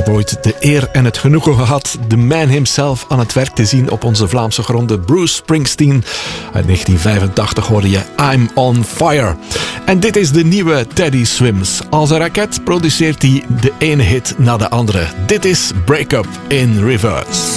heb ooit de eer en het genoegen gehad de man himself aan het werk te zien op onze Vlaamse gronden. Bruce Springsteen. Uit 1985 hoorde je I'm on Fire. En dit is de nieuwe Teddy Swims. Als een raket produceert hij de ene hit na de andere. Dit is Break Up in Reverse.